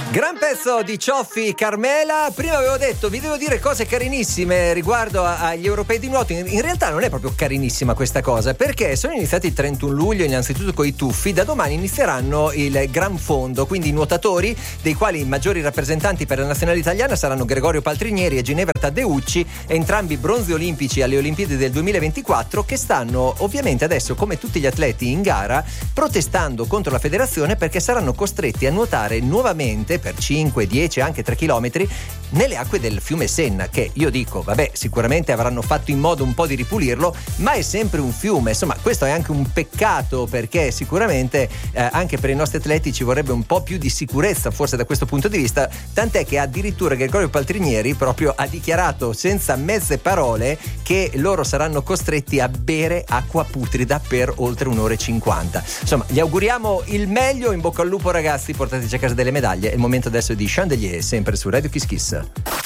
Gran pezzo di Cioffi Carmela. Prima avevo detto vi devo dire cose carinissime riguardo agli europei di nuoto. In realtà non è proprio carinissima questa cosa, perché sono iniziati il 31 luglio innanzitutto con i tuffi. Da domani inizieranno il Gran Fondo, quindi i nuotatori, dei quali i maggiori rappresentanti per la nazionale italiana saranno Gregorio Paltrinieri e Ginevra Taddeucci, entrambi bronzi olimpici alle Olimpiadi del 2024, che stanno ovviamente adesso, come tutti gli atleti in gara, protestando contro la federazione perché saranno costretti a nuotare nuovamente per 5, 10, anche 3 chilometri nelle acque del fiume Senna, che io dico, vabbè, sicuramente avranno fatto in modo un po' di ripulirlo, ma è sempre un fiume. Insomma, questo è anche un peccato, perché sicuramente anche per i nostri atleti ci vorrebbe un po' più di sicurezza, forse da questo punto di vista, tant'è che addirittura Gregorio Paltrinieri proprio ha dichiarato senza mezze parole che loro saranno costretti a bere acqua putrida per oltre 1 ora e 50. Insomma, gli auguriamo il meglio, in bocca al lupo ragazzi, portateci a casa delle medaglie. È il momento adesso di Chandelier, sempre su Radio Kiss Kiss.